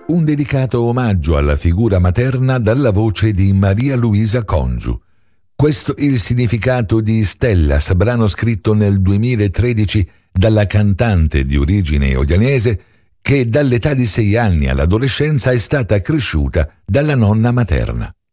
Un delicato omaggio alla figura materna dalla voce di Maria Luisa Congiu. Questo il significato di Stellas, brano scritto nel 2013 dalla cantante di origine oglianese che dall'età di 6 anni all'adolescenza è stata cresciuta dalla nonna materna.